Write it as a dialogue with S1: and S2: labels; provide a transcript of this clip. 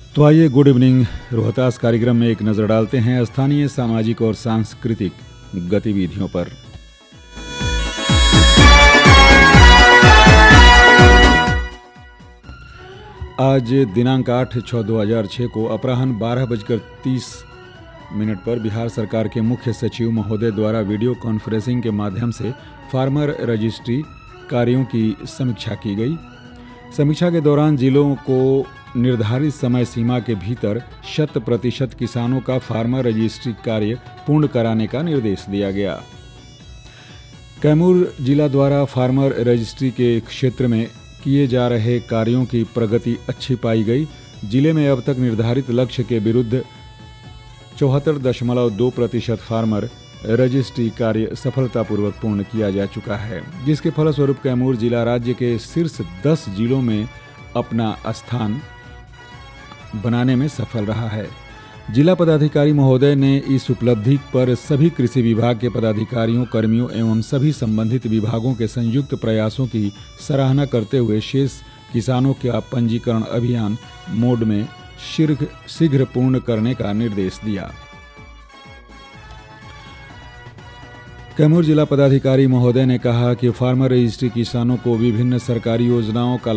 S1: तो आइए good evening Rohtas कार्यक्रम में एक नज़र डालते हैं स्थानीय सामाजिक और सांस्कृतिक गतिविधियों पर। आज दिनांक 8/6/2006 को अपराह्न 12:30 पर बिहार सरकार के मुख्य सचिव महोदय द्वारा वीडियो कॉन्फ्रेंसिंग के माध्यम से फार्मर रजिस्ट्री कार्यों की समीक्षा की गई। समीक्षा के दौरान जिलों को निर्धारित समय सीमा के भीतर 100% किसानों का फार्मर रजिस्ट्री कार्य पूर्ण कराने का निर्देश दिया गया। कैमूर जिला द्वारा फार्मर रजिस्ट्री के क्षेत्र में किए जा रहे कार्यों की प्रगति अच्छी पाई गई। जिले में अब तक निर्धारित लक्ष्य के विरुद्ध 74.2% फार्मर रजिस्ट्री कार्य सफलतापूर्वक पूर्ण किया जा चुका है, जिसके फलस्वरूप कैमूर जिला राज्य के शीर्ष 10 जिलों में अपना स्थान बनाने में सफल रहा है। जिला पदाधिकारी महोदय ने इस उपलब्धि पर सभी कृषि विभाग के पदाधिकारियों, कर्मियों एवं सभी संबंधित विभागों के संयुक्त प्रयासों की सराहना करते हुए शेष किसानों का पंजीकरण अभियान मोड में शीघ्र पूर्ण करने का निर्देश दिया। कैमूर जिला पदाधिकारी महोदय ने कहा कि फार्मर रजिस्ट्री किसानों को विभिन्न सरकारी योजनाओं का